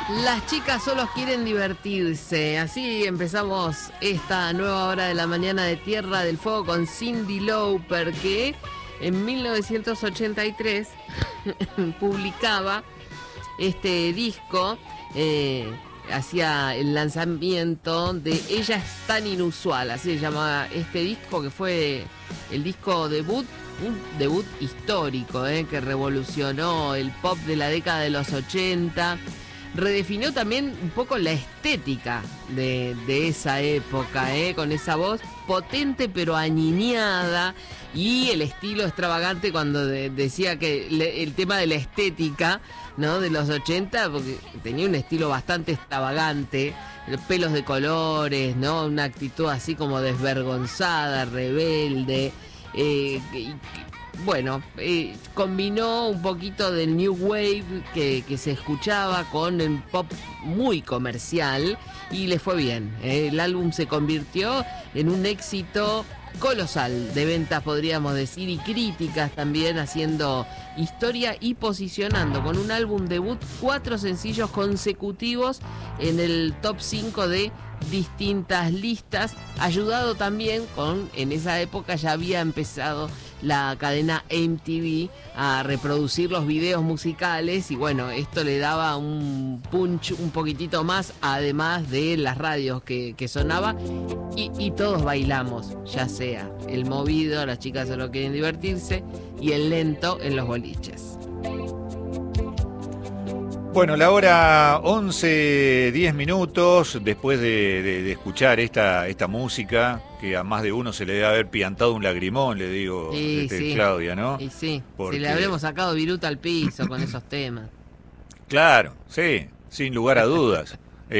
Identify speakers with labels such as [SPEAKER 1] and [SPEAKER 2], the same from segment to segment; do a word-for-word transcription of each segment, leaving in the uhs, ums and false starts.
[SPEAKER 1] Las chicas solo quieren divertirse. Así empezamos esta nueva hora de la mañana de Tierra del Fuego con Cyndi Lauper, que en mil novecientos ochenta y tres publicaba este disco, eh, hacía el lanzamiento de Ella es tan inusual, así se llamaba este disco, que fue el disco debut, un debut histórico, eh, que revolucionó el pop de la década de los ochenta. Redefinió también un poco la estética de, de esa época, ¿eh? Con esa voz potente pero aniñada y el estilo extravagante cuando de, decía que le, el tema de la estética, ¿no?, de los ochenta, porque tenía un estilo bastante extravagante, pelos de colores, ¿no?, una actitud así como desvergonzada, rebelde, eh, y, Bueno, eh, combinó un poquito del New Wave que, que se escuchaba con el pop muy comercial y le fue bien. Eh, el álbum se convirtió en un éxito colosal de ventas, podríamos decir, y críticas también, haciendo historia y posicionando con un álbum debut cuatro sencillos consecutivos en el top cinco de distintas listas, ayudado también con, en esa época ya había empezado la cadena M T V a reproducir los videos musicales y bueno, esto le daba un punch un poquitito más, además de las radios que, que sonaba y, y todos bailamos, ya sea el movido, las chicas solo quieren divertirse, y el lento en los boliches.
[SPEAKER 2] Bueno, la hora once, diez minutos, después de, de, de escuchar esta, esta música, que a más de uno se le debe haber piantado un lagrimón, le digo,
[SPEAKER 1] sí,
[SPEAKER 2] este,
[SPEAKER 1] sí.
[SPEAKER 2] Claudia, ¿no?
[SPEAKER 1] Y sí,
[SPEAKER 2] Porque...
[SPEAKER 1] si le habremos sacado viruta al piso con esos temas.
[SPEAKER 2] Claro, sí, sin lugar a dudas.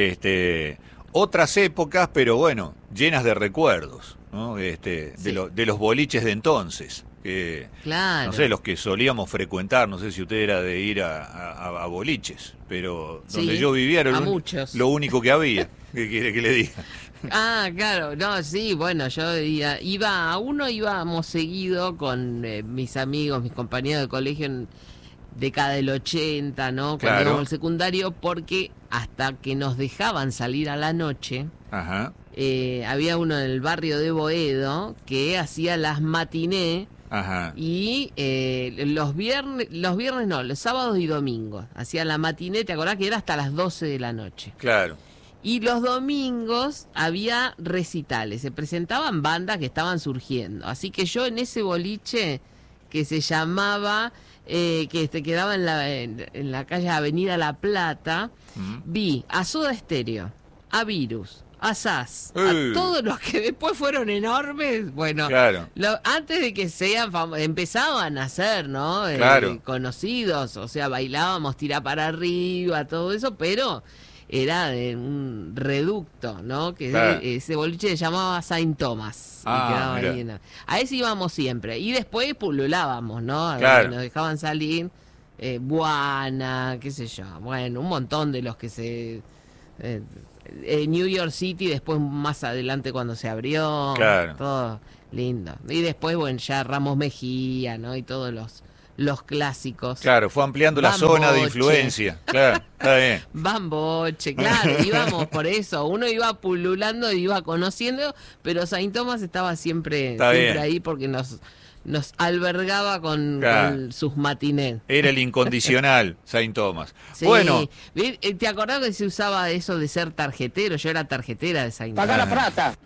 [SPEAKER 2] este, otras épocas, pero bueno, llenas de recuerdos, ¿no? Este,
[SPEAKER 1] Sí.
[SPEAKER 2] de, lo, de los boliches de entonces. Que,
[SPEAKER 1] Claro.
[SPEAKER 2] no sé, los que solíamos frecuentar, no sé si usted era de ir a, a, a boliches, pero donde
[SPEAKER 1] Sí,
[SPEAKER 2] yo vivía era
[SPEAKER 1] a
[SPEAKER 2] lo,
[SPEAKER 1] muchos.
[SPEAKER 2] lo único que había. ¿Qué quiere que le diga?
[SPEAKER 1] Ah, claro, no, sí, bueno, yo iba, iba a uno, íbamos seguido con eh, mis amigos, mis compañeros de colegio en década del ochenta, ¿no? Cuando
[SPEAKER 2] Claro.
[SPEAKER 1] íbamos al secundario, porque hasta que nos dejaban salir a la noche,
[SPEAKER 2] Ajá,
[SPEAKER 1] eh, había uno en el barrio de Boedo que hacía las matiné.
[SPEAKER 2] ajá.
[SPEAKER 1] Y eh, los viernes, los viernes no, los sábados y domingos. Hacía la matiné, ¿te acordás que era hasta las doce de la noche?
[SPEAKER 2] Claro.
[SPEAKER 1] Y los domingos había recitales, se presentaban bandas que estaban surgiendo. Así que yo en ese boliche que se llamaba, eh, que se quedaba en la, en, en la calle Avenida La Plata,
[SPEAKER 2] Mm.
[SPEAKER 1] vi a Soda Stereo, a Virus, a Sass,
[SPEAKER 2] Uh.
[SPEAKER 1] a todos los que después fueron enormes. Bueno,
[SPEAKER 2] Claro.
[SPEAKER 1] lo, antes de que sean fam- empezaban a ser, ¿no? Eh,
[SPEAKER 2] Claro.
[SPEAKER 1] conocidos, o sea, bailábamos, tira para arriba, todo eso, pero era de un reducto, ¿no? Que
[SPEAKER 2] Claro.
[SPEAKER 1] ese, ese boliche se llamaba Saint Thomas. Y
[SPEAKER 2] Ah,
[SPEAKER 1] quedaba
[SPEAKER 2] mirá.
[SPEAKER 1] ahí en la- a ese íbamos siempre. Y después pululábamos, ¿no? A
[SPEAKER 2] Claro.
[SPEAKER 1] donde nos dejaban salir, eh, Buana, qué sé yo. Bueno, un montón de los que se... eh, eh, New York City, después más adelante cuando se abrió.
[SPEAKER 2] Claro.
[SPEAKER 1] Todo lindo. Y después, bueno, ya Ramos Mejía, ¿no? Y todos los, los clásicos.
[SPEAKER 2] Claro, fue ampliando la
[SPEAKER 1] Bamboche.
[SPEAKER 2] zona de influencia. Claro, está bien.
[SPEAKER 1] Bamboche, claro, íbamos por eso. Uno iba pululando y iba conociendo, pero Saint Thomas estaba siempre,
[SPEAKER 2] Está
[SPEAKER 1] siempre
[SPEAKER 2] bien.
[SPEAKER 1] ahí porque nos, nos albergaba con,
[SPEAKER 2] Claro.
[SPEAKER 1] con sus matinés.
[SPEAKER 2] Era el incondicional, Saint Thomas.
[SPEAKER 1] Sí.
[SPEAKER 2] Bueno,
[SPEAKER 1] ¿Ve? ¿Te acordás que se usaba eso de ser tarjetero? Yo era tarjetera de Saint
[SPEAKER 3] Paga
[SPEAKER 1] Thomas.
[SPEAKER 3] la plata.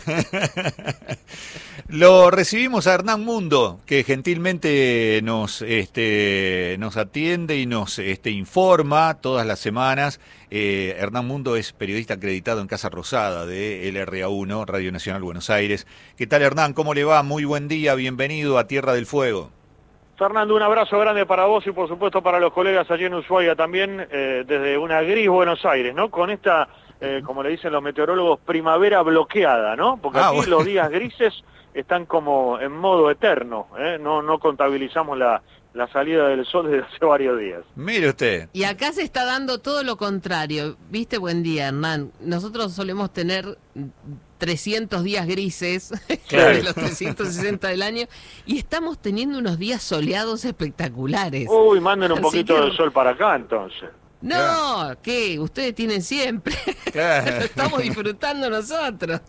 [SPEAKER 2] lo recibimos a Hernán Mundo, que gentilmente nos, este, nos atiende y nos este, informa todas las semanas. Eh, Hernán Mundo es periodista acreditado en Casa Rosada de L R A uno, Radio Nacional Buenos Aires. ¿Qué tal, Hernán? ¿Cómo le va? Muy buen día, bienvenido a Tierra del Fuego.
[SPEAKER 3] Fernando, un abrazo grande para vos y por supuesto para los colegas allí en Ushuaia también, eh, desde una gris Buenos Aires, ¿no? Con esta, eh, como le dicen los meteorólogos, primavera bloqueada, ¿no? Porque
[SPEAKER 2] Ah,
[SPEAKER 3] aquí
[SPEAKER 2] bueno.
[SPEAKER 3] los días grises están como en modo eterno, ¿eh? No, no contabilizamos la, la salida del sol desde hace varios días.
[SPEAKER 2] Mire usted.
[SPEAKER 1] Y acá se está dando todo lo contrario. ¿Viste? Buen día, Hernán. Nosotros solemos tener trescientos días grises,
[SPEAKER 2] Claro.
[SPEAKER 1] de los trescientos sesenta del año, y estamos teniendo unos días soleados espectaculares.
[SPEAKER 3] Uy, manden un
[SPEAKER 1] Así
[SPEAKER 3] poquito
[SPEAKER 1] que-
[SPEAKER 3] del sol para acá entonces.
[SPEAKER 1] No,
[SPEAKER 2] Claro.
[SPEAKER 1] ¿qué? Ustedes tienen siempre.
[SPEAKER 2] Claro.
[SPEAKER 1] Lo estamos disfrutando nosotros.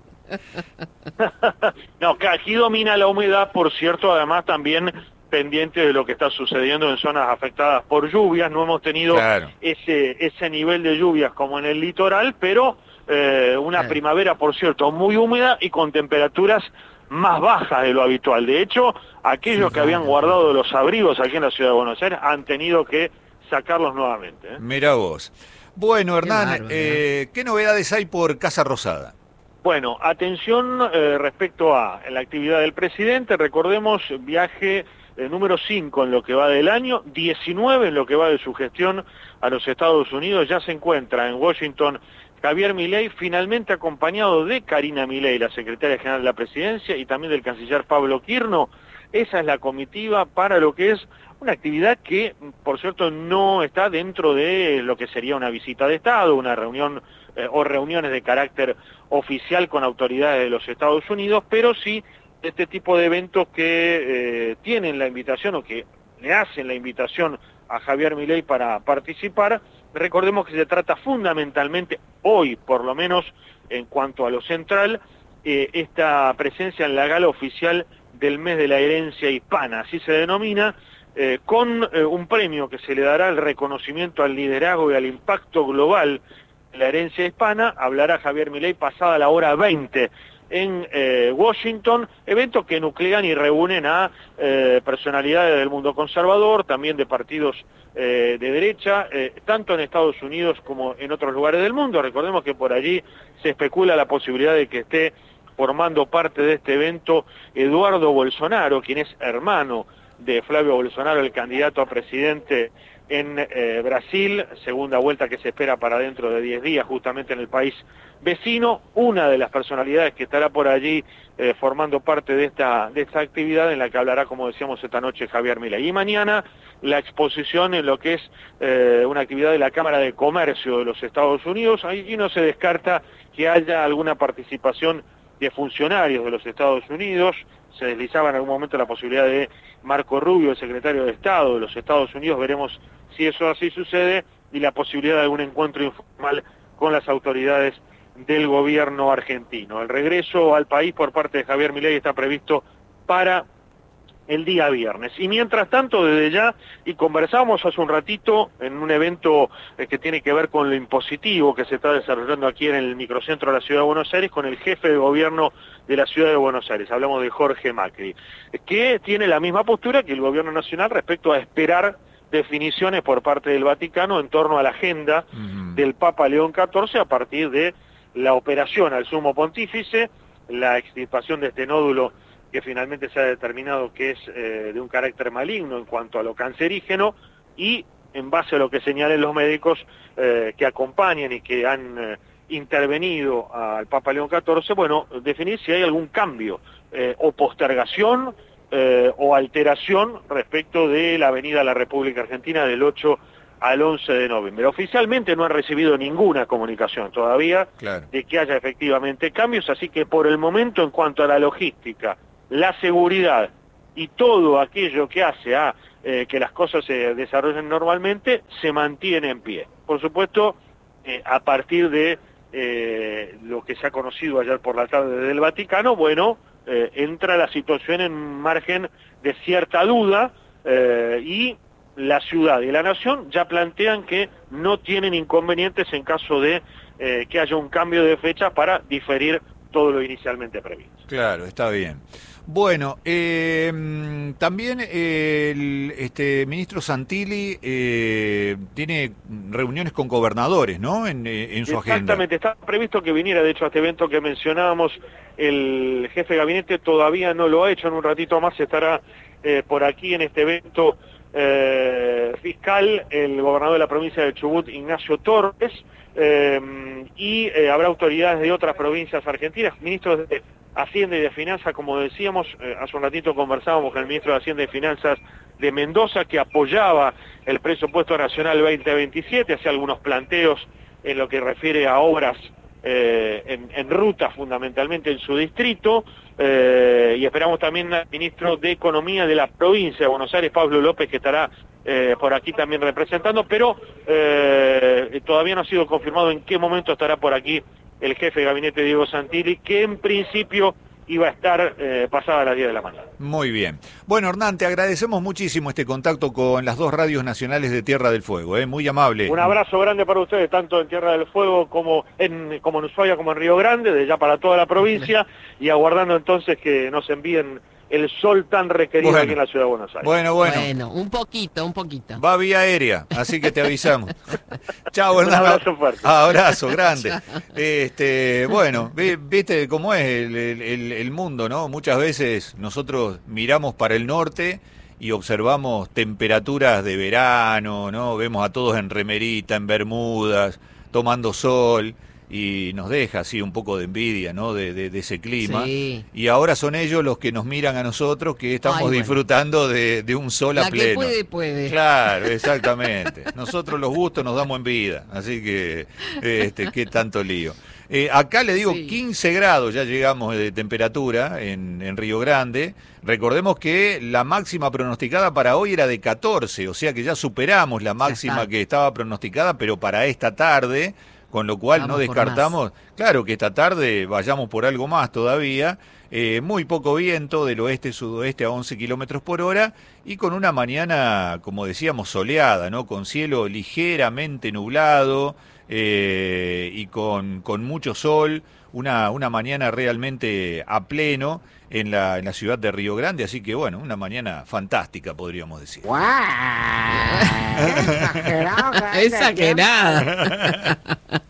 [SPEAKER 3] No, que aquí domina la humedad, por cierto, además también pendiente de lo que está sucediendo en zonas afectadas por lluvias. No hemos tenido
[SPEAKER 2] Claro.
[SPEAKER 3] ese ese nivel de lluvias como en el litoral, pero eh, una
[SPEAKER 1] Claro.
[SPEAKER 3] primavera, por cierto, muy húmeda y con temperaturas más bajas de lo habitual. De hecho, aquellos
[SPEAKER 1] Sí,
[SPEAKER 3] que habían
[SPEAKER 1] claro,
[SPEAKER 3] guardado los abrigos aquí en la ciudad de Buenos Aires han tenido que sacarlos nuevamente, ¿eh?
[SPEAKER 2] Mirá vos. Bueno, Hernán,
[SPEAKER 1] bárbaro,
[SPEAKER 2] eh, ¿qué novedades hay por Casa Rosada?
[SPEAKER 3] Bueno, atención eh, respecto a la actividad del presidente. Recordemos, viaje eh, número cinco en lo que va del año, diecinueve en lo que va de su gestión a los Estados Unidos. Ya se encuentra en Washington Javier Milei, finalmente acompañado de Karina Milei, la secretaria general de la presidencia, y también del canciller Pablo Quirno. Esa es la comitiva para lo que es una actividad que, por cierto, no está dentro de lo que sería una visita de Estado, una reunión eh, o reuniones de carácter oficial con autoridades de los Estados Unidos, pero sí este tipo de eventos que eh, tienen la invitación o que le hacen la invitación a Javier Milei para participar. Recordemos que se trata fundamentalmente, hoy por lo menos, en cuanto a lo central, eh, esta presencia en la gala oficial del mes de la herencia hispana, así se denomina, eh, con eh, un premio que se le dará al reconocimiento al liderazgo y al impacto global de la herencia hispana. Hablará Javier Milei pasada la hora veinte en eh, Washington, eventos que nuclean y reúnen a eh, personalidades del mundo conservador, también de partidos eh, de derecha, eh, tanto en Estados Unidos como en otros lugares del mundo. Recordemos que por allí se especula la posibilidad de que esté formando parte de este evento Eduardo Bolsonaro, quien es hermano de Flavio Bolsonaro, el candidato a presidente en eh, Brasil, segunda vuelta que se espera para dentro de diez días, justamente en el país vecino. Una de las personalidades que estará por allí eh, formando parte de esta, de esta actividad, en la que hablará, como decíamos esta noche, Javier Milei. Y mañana la exposición en lo que es eh, una actividad de la Cámara de Comercio de los Estados Unidos. Allí no se descarta que haya alguna participación de funcionarios de los Estados Unidos. Se deslizaba en algún momento la posibilidad de Marco Rubio, el secretario de Estado de los Estados Unidos. Veremos si eso así sucede, y la posibilidad de algún encuentro informal con las autoridades del gobierno argentino. El regreso al país por parte de Javier Milei está previsto para el día viernes. Y mientras tanto, desde ya, y conversábamos hace un ratito en un evento eh, que tiene que ver con lo impositivo que se está desarrollando aquí en el microcentro de la ciudad de Buenos Aires, con el jefe de gobierno de la ciudad de Buenos Aires. Hablamos de Jorge Macri, que tiene la misma postura que el gobierno nacional respecto a esperar definiciones por parte del Vaticano en torno a la agenda uh-huh. del Papa León catorce a partir de la operación al sumo pontífice, la extirpación de este nódulo que finalmente se ha determinado que es eh, de un carácter maligno en cuanto a lo cancerígeno, y en base a lo que señalen los médicos eh, que acompañan y que han eh, intervenido al Papa León catorce, bueno, definir si hay algún cambio eh, o postergación eh, o alteración respecto de la venida a la República Argentina del ocho al once de noviembre. Oficialmente no han recibido ninguna comunicación todavía claro. de que haya efectivamente cambios, así que por el momento, en cuanto a la logística, la seguridad y todo aquello que hace a eh, que las cosas se desarrollen normalmente, se mantiene en pie. Por supuesto, eh, a partir de eh, lo que se ha conocido ayer por la tarde del Vaticano, bueno, eh, entra la situación en margen de cierta duda, eh, y la ciudad y la nación ya plantean que no tienen inconvenientes en caso de eh, que haya un cambio de fecha para diferir todo lo inicialmente previsto.
[SPEAKER 2] Claro, está bien. Bueno, eh, también eh, el este, ministro Santilli eh, tiene reuniones con gobernadores, ¿no? En, en su agenda.
[SPEAKER 3] Exactamente, está previsto que viniera, de hecho, a este evento que mencionábamos. El jefe de gabinete todavía no lo ha hecho, en un ratito más estará eh, por aquí en este evento eh, fiscal, el gobernador de la provincia de Chubut, Ignacio Torres, eh, y eh, habrá autoridades de otras provincias argentinas, ministros de Hacienda y de Finanzas, como decíamos, eh, hace un ratito conversábamos con el ministro de Hacienda y Finanzas de Mendoza, que apoyaba el presupuesto nacional veinte veintisiete, hacía algunos planteos en lo que refiere a obras eh, en, en ruta, fundamentalmente en su distrito, eh, y esperamos también al ministro de Economía de la provincia de Buenos Aires, Pablo López, que estará eh, por aquí también representando, pero eh, eh, todavía no ha sido confirmado en qué momento estará por aquí el jefe de gabinete Diego Santilli, que en principio iba a estar eh, pasada las diez de la mañana.
[SPEAKER 2] Muy bien. Bueno, Hernán, te agradecemos muchísimo este contacto con las dos radios nacionales de Tierra del Fuego, ¿eh? Muy amable.
[SPEAKER 3] Un abrazo grande para ustedes, tanto en Tierra del Fuego como en, como en Ushuaia, como en Río Grande, de ya para toda la provincia, y aguardando entonces que nos envíen el sol tan requerido
[SPEAKER 2] bueno,
[SPEAKER 3] aquí en la ciudad de Buenos Aires.
[SPEAKER 2] Bueno, bueno.
[SPEAKER 1] Bueno, un poquito, un poquito.
[SPEAKER 2] Va vía aérea, así que te avisamos. Chao, Hernán.
[SPEAKER 3] Un abrazo fuerte.
[SPEAKER 2] Abrazo grande. Este, bueno, viste cómo es el, el, el mundo, ¿no? Muchas veces nosotros miramos para el norte y observamos temperaturas de verano, ¿no? Vemos a todos en remerita, en bermudas, tomando sol. Y nos deja así un poco de envidia, ¿no? De, de, de ese clima.
[SPEAKER 1] Sí.
[SPEAKER 2] Y ahora son ellos los que nos miran a nosotros que estamos Ay, bueno. disfrutando de, de un sol
[SPEAKER 1] La
[SPEAKER 2] a pleno.
[SPEAKER 1] Que puede, puede.
[SPEAKER 2] Claro, exactamente. Nosotros los gustos nos damos en vida, así que este, qué tanto lío. Eh, acá le digo sí. quince grados, ya llegamos de temperatura en, en Río Grande. Recordemos que la máxima pronosticada para hoy era de catorce, o sea que ya superamos la máxima que estaba pronosticada, pero para esta tarde. Con lo cual Vamos no descartamos, claro, que esta tarde vayamos por algo más todavía, eh, muy poco viento del oeste-sudoeste a once kilómetros por hora y con una mañana, como decíamos, soleada, ¿no? Con cielo ligeramente nublado eh, y con, con mucho sol, una, una mañana realmente a pleno en la, en la ciudad de Río Grande, así que bueno, una mañana fantástica podríamos decir.
[SPEAKER 1] ¡Wow! Exagerada.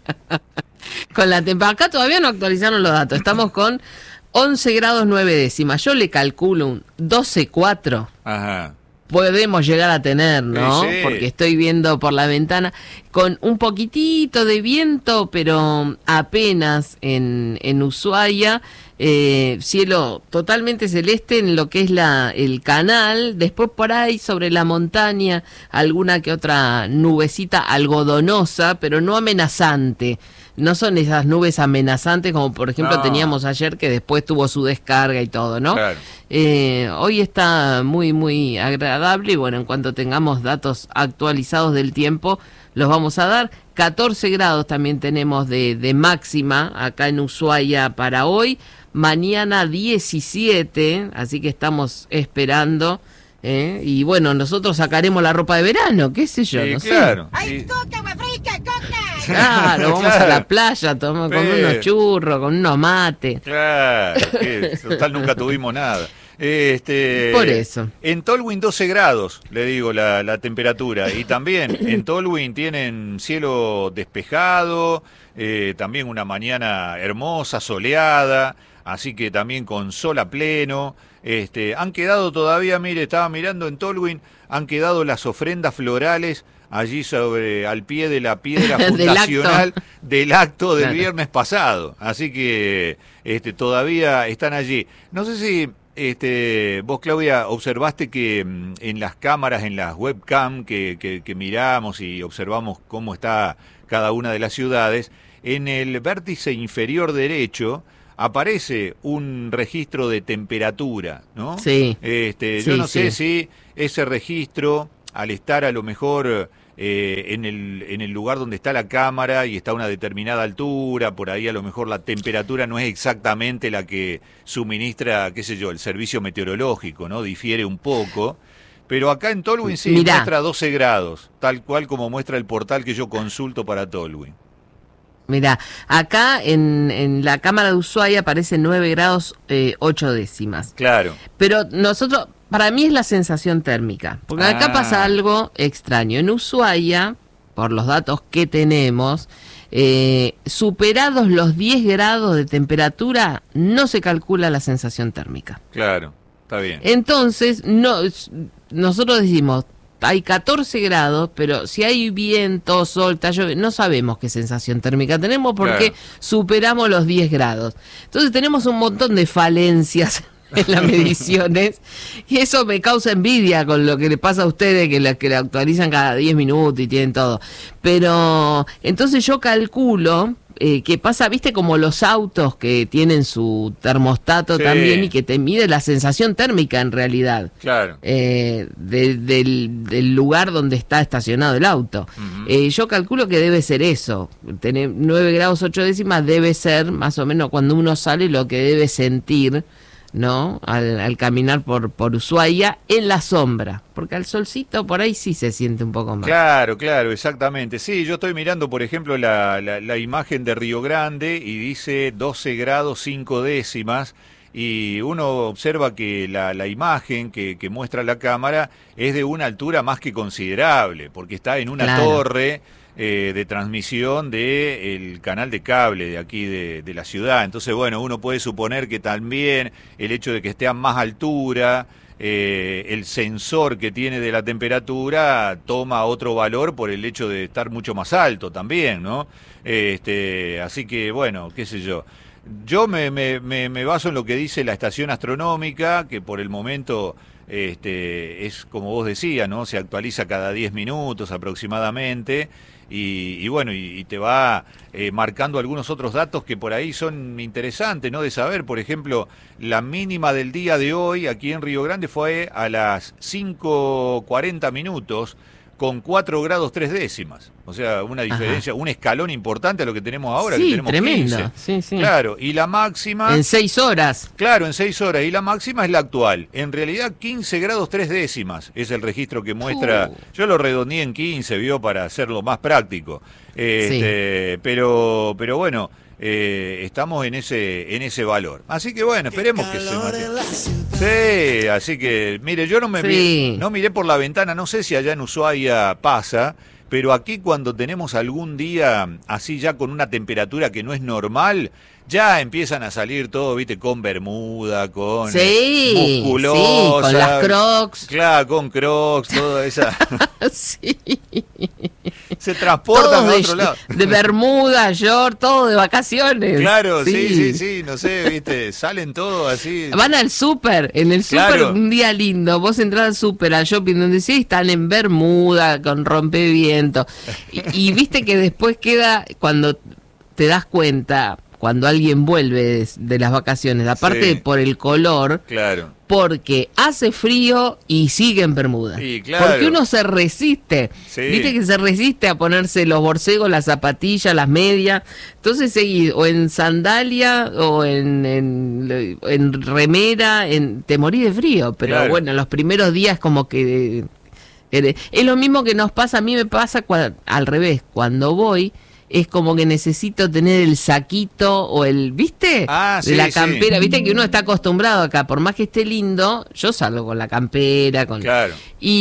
[SPEAKER 1] Con la temperatura, acá todavía no actualizaron los datos, estamos con once grados nueve décimas, yo le calculo un doce cuatro.
[SPEAKER 2] Ajá.
[SPEAKER 1] Podemos llegar a tener, ¿no? Sí, sí. Porque estoy viendo por la ventana con un poquitito de viento, pero apenas en, en Ushuaia, eh, cielo totalmente celeste en lo que es la el canal, después por ahí sobre la montaña alguna que otra nubecita algodonosa, pero no amenazante. No son esas nubes amenazantes como por ejemplo no. teníamos ayer que después tuvo su descarga y todo, ¿no?
[SPEAKER 2] Claro.
[SPEAKER 1] Eh, hoy está muy muy agradable y bueno, en cuanto tengamos datos actualizados del tiempo los vamos a dar. catorce grados también tenemos de, de máxima acá en Ushuaia para hoy. Mañana diecisiete, así que estamos esperando. ¿Eh? Y bueno, nosotros sacaremos la ropa de verano, qué sé yo,
[SPEAKER 2] sí,
[SPEAKER 1] no
[SPEAKER 2] claro.
[SPEAKER 1] sé.
[SPEAKER 4] ¡Ay, coca, guafrica, coca!
[SPEAKER 1] Claro, vamos
[SPEAKER 2] claro.
[SPEAKER 1] a la playa, tomamos con unos churros, con unos mates.
[SPEAKER 2] Claro, que total nunca tuvimos nada. Este,
[SPEAKER 1] Por eso.
[SPEAKER 2] En Tolwyn doce grados, le digo, la, la temperatura. Y también en Tolwyn tienen cielo despejado, eh, también una mañana hermosa, soleada, así que también con sol a pleno. Este, han quedado todavía, mire, estaba mirando en Tolwyn, han quedado las ofrendas florales allí sobre al pie de la piedra fundacional del acto del, acto del claro. viernes pasado. Así que este, todavía están allí. No sé si este, vos, Claudia, observaste que en las cámaras, en las webcam que, que, que miramos y observamos cómo está cada una de las ciudades, en el vértice inferior derecho aparece un registro de temperatura, ¿no?
[SPEAKER 1] Sí.
[SPEAKER 2] Este,
[SPEAKER 1] sí
[SPEAKER 2] yo no
[SPEAKER 1] sí.
[SPEAKER 2] sé si ese registro, al estar a lo mejor eh, en el, en el lugar donde está la cámara y está a una determinada altura, por ahí a lo mejor la temperatura no es exactamente la que suministra, qué sé yo, el servicio meteorológico, ¿no? Difiere un poco. Pero acá en Tolwyn sí Mirá. muestra doce grados, tal cual como muestra el portal que yo consulto para Tolwyn.
[SPEAKER 1] Mirá, acá en, en la cámara de Ushuaia aparece nueve grados eh, ocho décimas.
[SPEAKER 2] Claro.
[SPEAKER 1] Pero nosotros, para mí es la sensación térmica, porque acá ah. pasa algo extraño. En Ushuaia, por los datos que tenemos, eh, superados los diez grados de temperatura, no se calcula la sensación térmica.
[SPEAKER 2] Claro, está bien.
[SPEAKER 1] Entonces, no, nosotros decimos, hay catorce grados, pero si hay viento, sol, está lloviendo, no sabemos qué sensación térmica tenemos porque claro. superamos los diez grados. Entonces tenemos un montón de falencias en las mediciones y eso me causa envidia con lo que le pasa a ustedes que la, que la actualizan cada diez minutos y tienen todo. Pero entonces yo calculo, eh, que pasa, viste, como los autos que tienen su termostato
[SPEAKER 2] Sí.
[SPEAKER 1] también y que te mide la sensación térmica en realidad.
[SPEAKER 2] Claro.
[SPEAKER 1] Eh, de- del, del lugar donde está estacionado el auto.
[SPEAKER 2] Ujú.
[SPEAKER 1] Eh, yo calculo que debe ser eso. Tener nueve grados ocho décimas debe ser más o menos cuando uno sale lo que debe sentir, ¿no? Al, al caminar por, por Ushuaia en la sombra. Porque al solcito por ahí sí se siente un poco más.
[SPEAKER 2] Claro, claro, exactamente. Sí, yo estoy mirando, por ejemplo, la, la, la imagen de Río Grande y dice doce grados cinco décimas. Y uno observa que la, la imagen que, que muestra la cámara es de una altura más que considerable, porque está en una
[SPEAKER 1] Claro.
[SPEAKER 2] torre eh, de transmisión del canal de cable de aquí de, de la ciudad. Entonces, bueno, uno puede suponer que también el hecho de que esté a más altura, eh, el sensor que tiene de la temperatura toma otro valor por el hecho de estar mucho más alto también, ¿no? Este, así que, bueno, qué sé yo. Yo me, me, me, me baso en lo que dice la estación astronómica, que por el momento este, es como vos decías, ¿no? Se actualiza cada diez minutos aproximadamente y, y bueno, y, y te va eh, marcando algunos otros datos que por ahí son interesantes, ¿no? De saber, por ejemplo, la mínima del día de hoy aquí en Río Grande fue a las cinco cuarenta minutos con cuatro grados tres décimas. O sea, una diferencia, Ajá. un escalón importante a lo que tenemos ahora,
[SPEAKER 1] sí,
[SPEAKER 2] que tenemos
[SPEAKER 1] tremendo.
[SPEAKER 2] quince.
[SPEAKER 1] Sí, sí.
[SPEAKER 2] Claro, y la máxima...
[SPEAKER 1] En seis horas.
[SPEAKER 2] Claro, en seis horas. Y la máxima es la actual. En realidad, quince grados tres décimas es el registro que muestra...
[SPEAKER 1] Uh.
[SPEAKER 2] Yo lo redondeé en quince, vio, para hacerlo más práctico. Este, sí. Pero, pero bueno... Eh, estamos en ese en ese valor. Así que bueno, esperemos que se mantenga. Sí, así que, mire, yo no me
[SPEAKER 1] sí.
[SPEAKER 2] miré, no miré por la ventana, no sé si allá en Ushuaia pasa, pero aquí cuando tenemos algún día así ya con una temperatura que no es normal, ya empiezan a salir todo, viste, con bermuda, con
[SPEAKER 1] sí,
[SPEAKER 2] musculosa.
[SPEAKER 1] Sí, con las crocs.
[SPEAKER 2] Claro, con crocs, toda esa...
[SPEAKER 1] sí.
[SPEAKER 2] Se transportan a otro
[SPEAKER 1] de,
[SPEAKER 2] lado.
[SPEAKER 1] De bermuda, short, todo de vacaciones.
[SPEAKER 2] Claro, sí, sí, sí,
[SPEAKER 1] sí,
[SPEAKER 2] no sé, viste, salen todos así.
[SPEAKER 1] Van al súper, en el súper
[SPEAKER 2] Claro.
[SPEAKER 1] un día lindo, vos entras al súper, al shopping, donde sí, están en bermuda, con rompeviento. Y, y viste que después queda, cuando te das cuenta, cuando alguien vuelve de, de las vacaciones, aparte
[SPEAKER 2] Sí.
[SPEAKER 1] por el color,
[SPEAKER 2] Claro.
[SPEAKER 1] porque hace frío y sigue en bermuda.
[SPEAKER 2] Sí, claro.
[SPEAKER 1] Porque uno se resiste.
[SPEAKER 2] Sí.
[SPEAKER 1] Viste que se resiste a ponerse los borcegos, las zapatillas, las medias. Entonces seguís o en sandalia o en, en, en remera, en, te morís de frío. Pero
[SPEAKER 2] Claro.
[SPEAKER 1] bueno, los primeros días como que... eh, es lo mismo que nos pasa, a mí me pasa cua- al revés. Cuando voy... es como que necesito tener el saquito o el, ¿viste?
[SPEAKER 2] Ah,
[SPEAKER 1] de
[SPEAKER 2] sí,
[SPEAKER 1] la
[SPEAKER 2] sí.
[SPEAKER 1] campera, viste que uno está acostumbrado acá, por más que esté lindo, yo salgo con la campera, con
[SPEAKER 2] Claro.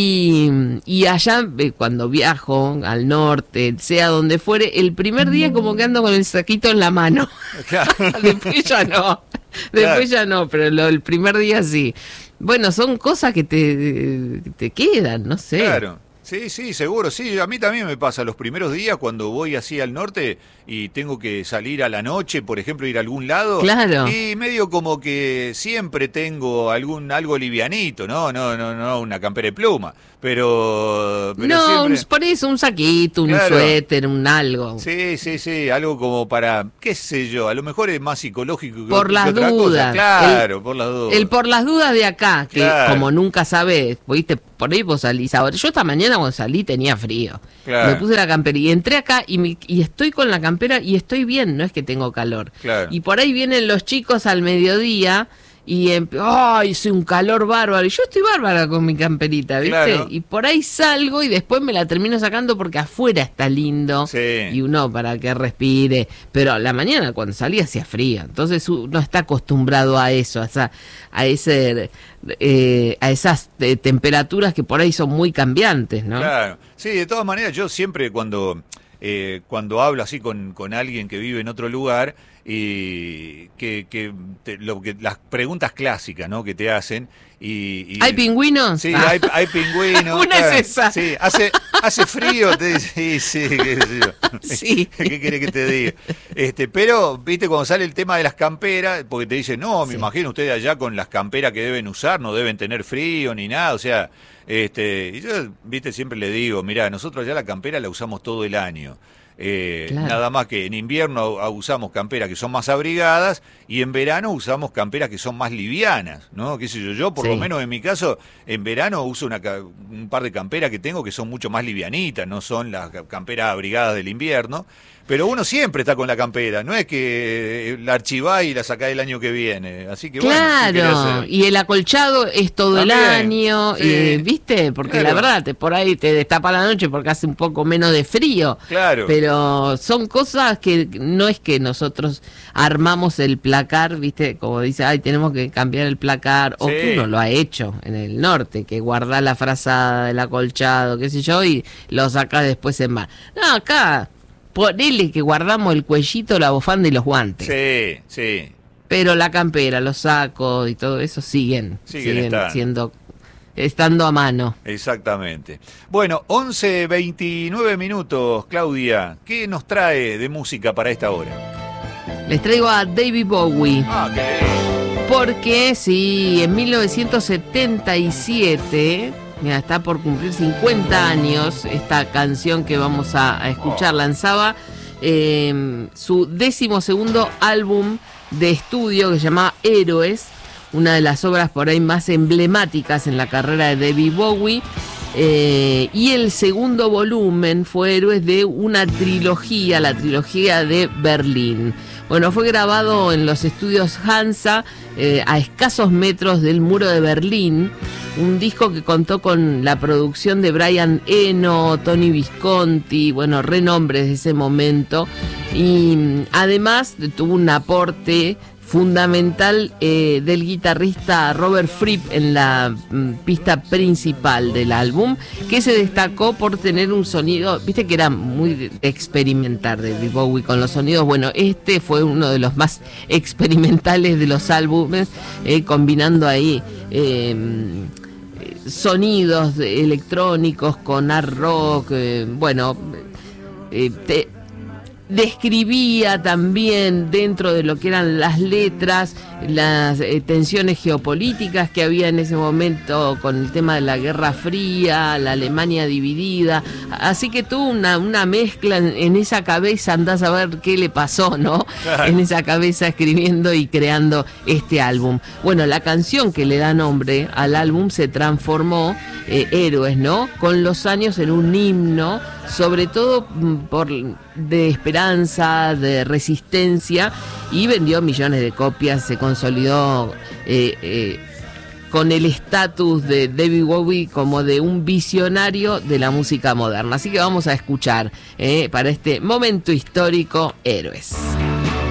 [SPEAKER 1] y, y allá eh, cuando viajo al norte, sea donde fuere, el primer día como que ando con el saquito en la mano.
[SPEAKER 2] Claro.
[SPEAKER 1] Después ya no. Después ya no, pero lo, el primer día sí. Bueno, son cosas que te, te quedan, no sé.
[SPEAKER 2] Claro. Sí, sí, seguro, sí, a mí también me pasa los primeros días cuando voy así al norte y tengo que salir a la noche, por ejemplo, ir a algún lado.
[SPEAKER 1] Claro.
[SPEAKER 2] Y medio como que siempre tengo algún algo livianito, ¿no? No, no, no, una campera de pluma, pero... pero
[SPEAKER 1] no,
[SPEAKER 2] siempre...
[SPEAKER 1] un, por eso un saquito, un
[SPEAKER 2] Claro.
[SPEAKER 1] suéter, un algo.
[SPEAKER 2] Sí, sí, sí, algo como para, qué sé yo, a lo mejor es más psicológico que,
[SPEAKER 1] Por
[SPEAKER 2] que
[SPEAKER 1] las
[SPEAKER 2] otra
[SPEAKER 1] dudas.
[SPEAKER 2] cosa. Claro,
[SPEAKER 1] El-
[SPEAKER 2] por las dudas.
[SPEAKER 1] El por las dudas de acá, que
[SPEAKER 2] Claro.
[SPEAKER 1] como nunca sabés, viste, por ahí vos salís ahora. Yo esta mañana cuando salí tenía frío.
[SPEAKER 2] Claro.
[SPEAKER 1] Me puse la campera y entré acá y, me- y estoy con la campera y estoy bien, no es que tengo calor.
[SPEAKER 2] Claro.
[SPEAKER 1] Y por ahí vienen los chicos al mediodía y em- ¡ay, hace un calor bárbaro! Y yo estoy bárbara con mi camperita, ¿viste?
[SPEAKER 2] Claro.
[SPEAKER 1] Y por ahí salgo y después me la termino sacando porque afuera está lindo.
[SPEAKER 2] Sí.
[SPEAKER 1] Y uno para que respire. Pero a la mañana cuando salía hacía frío. Entonces uno está acostumbrado a eso, a, esa, a, ese, eh, a esas eh, temperaturas que por ahí son muy cambiantes, ¿no?
[SPEAKER 2] Claro, sí, de todas maneras yo siempre cuando, eh, cuando hablo así con, con alguien que vive en otro lugar y que, que, te- lo que las preguntas clásicas, ¿no? Que te hacen y, y-
[SPEAKER 1] ¿Hay pingüinos?
[SPEAKER 2] Sí,
[SPEAKER 1] Ah.
[SPEAKER 2] hay, hay pingüinos.
[SPEAKER 1] Una es
[SPEAKER 2] claro.
[SPEAKER 1] esa.
[SPEAKER 2] Sí, hace, hace frío, te dice, sí, sí, qué sé yo.
[SPEAKER 1] Sí.
[SPEAKER 2] ¿Qué querés que te diga? Este, pero, viste, cuando sale el tema de las camperas, porque te dicen, no, me
[SPEAKER 1] Sí.
[SPEAKER 2] imagino ustedes allá con las camperas que deben usar, no deben tener frío ni nada, o sea, este, y yo, viste, siempre le digo, mirá, nosotros allá la campera la usamos todo el año. Eh,
[SPEAKER 1] Claro.
[SPEAKER 2] Nada más que en invierno usamos camperas que son más abrigadas y en verano usamos camperas que son más livianas, ¿no? Qué sé yo, yo por
[SPEAKER 1] Sí.
[SPEAKER 2] lo menos en mi caso, en verano uso una, ca- un par de camperas que tengo que son mucho más livianitas, no son las ca- camperas abrigadas del invierno. Pero uno siempre está con la campera, no es que la archivás y la sacás el año que viene. Así que bueno, ¿qué querés
[SPEAKER 1] Claro,
[SPEAKER 2] hacer?
[SPEAKER 1] y el acolchado es todo el
[SPEAKER 2] También,
[SPEAKER 1] año,
[SPEAKER 2] sí.
[SPEAKER 1] eh, ¿viste? Porque
[SPEAKER 2] Claro.
[SPEAKER 1] la verdad, te, por ahí te destapa la noche porque hace un poco menos de frío.
[SPEAKER 2] Claro.
[SPEAKER 1] Pero son cosas que no es que nosotros armamos el placar, ¿viste? Como dice, ay, tenemos que cambiar el placar, o
[SPEAKER 2] Sí.
[SPEAKER 1] que uno lo ha hecho en el norte, que guardás la frazada, el acolchado, qué sé yo, y lo sacás después en mar. No, acá, ponele que guardamos el cuellito, la bufanda y los guantes.
[SPEAKER 2] Sí, sí.
[SPEAKER 1] Pero la campera, los sacos y todo eso siguen,
[SPEAKER 2] Siguen
[SPEAKER 1] siguen,
[SPEAKER 2] estando.
[SPEAKER 1] siendo, estando a mano.
[SPEAKER 2] Exactamente. Bueno, once veintinueve minutos, Claudia. ¿Qué nos trae de música para esta hora?
[SPEAKER 1] Les traigo a David Bowie,
[SPEAKER 2] Ah, qué lindo.
[SPEAKER 1] porque sí, en mil novecientos setenta y siete, mira, está por cumplir cincuenta años esta canción que vamos a, a escuchar, lanzaba eh, su décimo segundo álbum de estudio que se llamaba Héroes, una de las obras por ahí más emblemáticas en la carrera de David Bowie. Eh, y el segundo volumen fue Héroes de una trilogía, la trilogía de Berlín. Bueno, fue grabado en los estudios Hansa, eh, a escasos metros del muro de Berlín. Un disco que contó con la producción de Brian Eno, Tony Visconti, bueno, renombres de ese momento. Y mm, además tuvo un aporte fundamental eh, del guitarrista Robert Fripp en la mm, pista principal del álbum, que se destacó por tener un sonido, viste que era muy de experimentar de David Bowie con los sonidos. Bueno, este fue uno de los más experimentales de los álbumes, eh, combinando ahí eh, sonidos electrónicos con art rock, eh, bueno, eh, te, describía también dentro de lo que eran las letras las eh, tensiones geopolíticas que había en ese momento con el tema de la Guerra Fría, la Alemania dividida, así que tuvo una, una mezcla en, en esa cabeza, andás a ver qué le pasó, ¿no?
[SPEAKER 2] Claro.
[SPEAKER 1] En esa cabeza escribiendo y creando este álbum. Bueno, la canción que le da nombre al álbum se transformó, eh, Héroes, ¿no? Con los años en un himno, sobre todo mm, por de esperanza, de resistencia, y vendió millones de copias, se consolidó eh, eh, con el estatus de David Bowie como de un visionario de la música moderna. Así que vamos a escuchar eh, para este momento histórico Héroes.